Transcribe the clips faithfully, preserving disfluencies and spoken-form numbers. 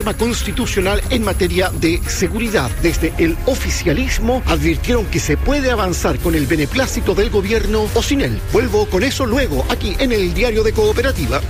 reforma constitucional en materia de seguridad. Desde el oficialismo advirtieron que se puede avanzar con el beneplácito del gobierno o sin él. Vuelvo con eso luego, aquí en el Diario de Cooperativa.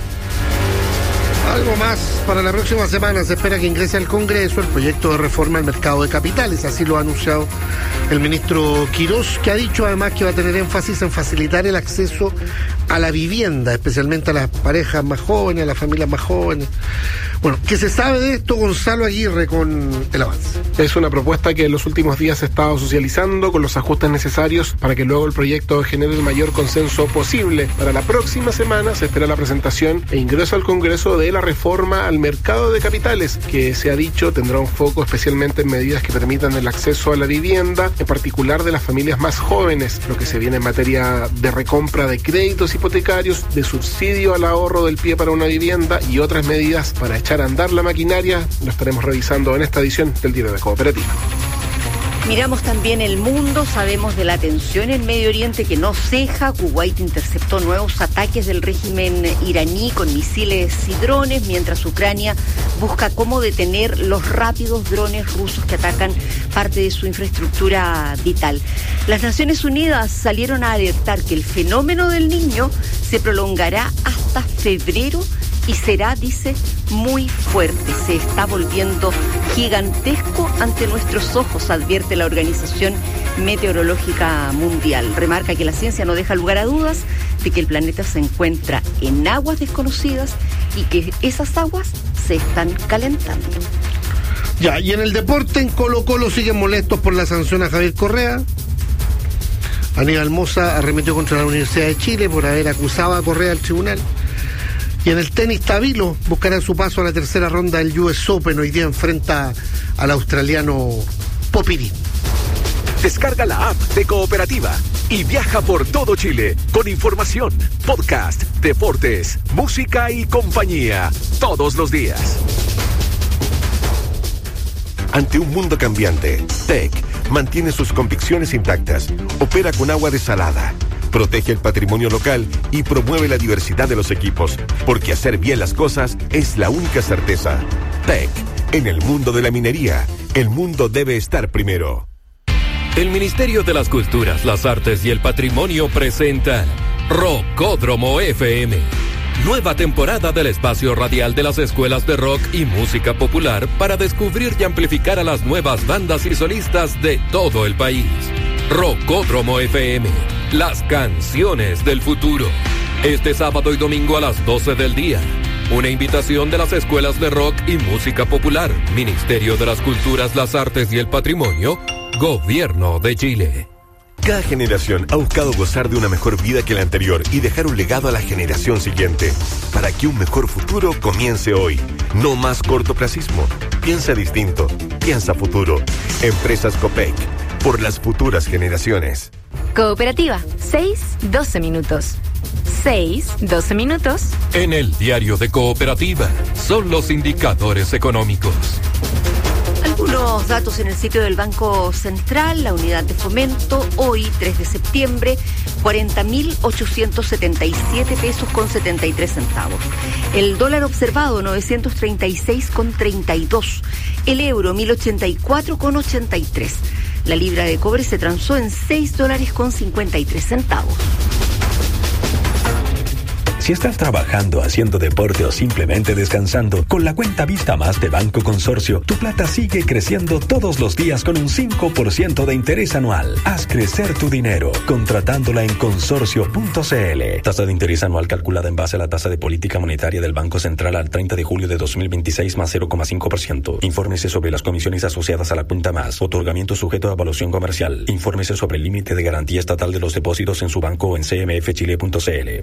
Algo más para la próxima semana. Se espera que ingrese al Congreso el proyecto de reforma al mercado de capitales. Así lo ha anunciado el ministro Quirós, que ha dicho además que va a tener énfasis en facilitar el acceso a la vivienda, especialmente a las parejas más jóvenes, a las familias más jóvenes. Bueno, ¿qué se sabe de esto, Gonzalo Aguirre, con el avance? Es una propuesta que en los últimos días se ha estado socializando con los ajustes necesarios para que luego el proyecto genere el mayor consenso posible. Para la próxima semana se espera la presentación e ingreso al Congreso de la reforma al mercado de capitales, que se ha dicho tendrá un foco especialmente en medidas que permitan el acceso a la vivienda, en particular de las familias más jóvenes, lo que se viene en materia de recompra de créditos hipotecarios, de subsidio al ahorro del pie para una vivienda y otras medidas para echar a andar la maquinaria. Lo estaremos revisando en esta edición del Diario de Cooperativa. Miramos también el mundo, sabemos de la tensión en Medio Oriente que no ceja. Kuwait interceptó nuevos ataques del régimen iraní con misiles y drones, mientras Ucrania busca cómo detener los rápidos drones rusos que atacan parte de su infraestructura vital. Las Naciones Unidas salieron a alertar que el fenómeno del Niño se prolongará hasta febrero y será, dice, muy fuerte. Se está volviendo gigantesco ante nuestros ojos, advierte la Organización Meteorológica Mundial. Remarca que la ciencia no deja lugar a dudas de que el planeta se encuentra en aguas desconocidas y que esas aguas se están calentando. Ya, y en el deporte, en Colo-Colo siguen molestos por la sanción a Javier Correa. Aníbal Mosa arremetió contra la Universidad de Chile por haber acusado a Correa al tribunal. Y en el tenis, Tabilo buscará su paso a la tercera ronda del U S Open. Hoy día enfrenta al australiano Popiri. Descarga la app de Cooperativa y viaja por todo Chile con información, podcast, deportes, música y compañía todos los días. Ante un mundo cambiante, T E C mantiene sus convicciones intactas, opera con agua desalada, protege el patrimonio local y promueve la diversidad de los equipos, porque hacer bien las cosas es la única certeza. T E C, en el mundo de la minería, el mundo debe estar primero. El Ministerio de las Culturas, las Artes y el Patrimonio presenta Rockódromo F M. Nueva temporada del espacio radial de las escuelas de rock y música popular para descubrir y amplificar a las nuevas bandas y solistas de todo el país. Rockódromo F M, las canciones del futuro. Este sábado y domingo a las doce del día. Una invitación de las escuelas de rock y música popular, Ministerio de las Culturas, las Artes y el Patrimonio, Gobierno de Chile. Cada generación ha buscado gozar de una mejor vida que la anterior y dejar un legado a la generación siguiente, para que un mejor futuro comience hoy. No más cortoplacismo. Piensa distinto. Piensa futuro. Empresas Copec. Por las futuras generaciones. Cooperativa, seis, doce minutos. seis, doce minutos. En el Diario de Cooperativa son los indicadores económicos. Algunos datos en el sitio del Banco Central, la unidad de fomento, hoy, tres de septiembre, cuarenta mil ochocientos setenta y siete pesos con setenta y tres centavos. El dólar observado, novecientos treinta y seis con treinta y dos. El euro, mil ochenta y cuatro con ochenta y tres. La libra de cobre se transó en seis dólares con cincuenta y tres centavos. Si estás trabajando, haciendo deporte o simplemente descansando, con la cuenta Vista Más de Banco Consorcio, tu plata sigue creciendo todos los días con un cinco por ciento de interés anual. Haz crecer tu dinero, contratándola en consorcio punto c l. Tasa de interés anual calculada en base a la tasa de política monetaria del Banco Central al treinta de julio de dos mil veintiséis más cero coma cinco por ciento. Infórmese sobre las comisiones asociadas a la cuenta Más. Otorgamiento sujeto a evaluación comercial. Infórmese sobre el límite de garantía estatal de los depósitos en su banco o en c m f chile punto c l.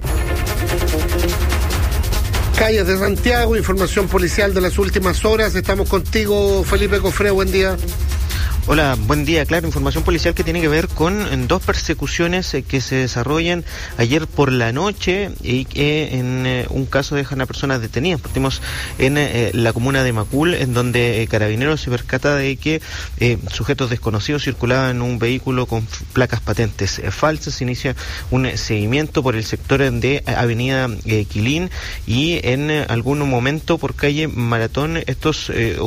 Calles de Santiago, información policial de las últimas horas. Estamos contigo, Felipe Cofré, buen día. Hola, buen día. Claro, información policial que tiene que ver con en dos persecuciones eh, que se desarrollan ayer por la noche y que eh, en eh, un caso dejan a personas detenidas. Partimos en eh, la comuna de Macul, en donde eh, Carabineros se percata de que eh, sujetos desconocidos circulaban en un vehículo con f- placas patentes eh, falsas. Se inicia un eh, seguimiento por el sector de eh, Avenida eh, Quilín y en eh, algún momento por calle Maratón estos eh,